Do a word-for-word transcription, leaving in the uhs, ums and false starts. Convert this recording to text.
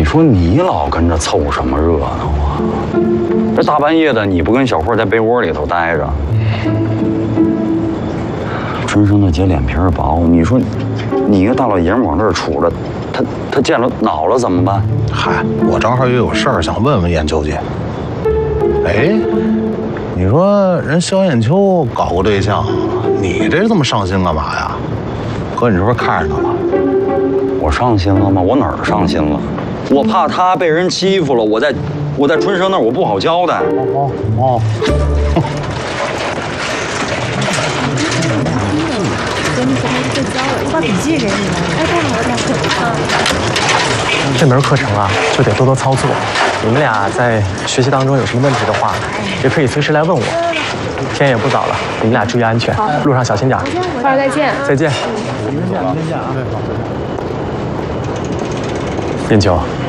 说你老跟着凑什么热闹啊？这大半夜的，你不跟小慧在被窝里头待着？春生的姐脸皮薄，你说你一个大老爷们往这儿杵着，他他见了恼了怎么办？ 嗨，我正好也有事儿想问问燕秋姐。哎，你说人萧燕秋搞个对象，你这这么上心干嘛呀？哥，你是不是看上他了？ 我上心了吗？我哪儿上心了？我怕他被人欺负了，我在我在春生那儿我不好交代。哦哦。 哥，你昨天在教我，我把笔记给你了。哎，太好了，太好了。 这门课程啊，就得多多操作。你们俩在学习当中有什么问题的话，也可以随时来问我。天也不早了，你们俩注意安全，路上小心点。 花儿再见。 再见。明天见，明天见啊！燕秋，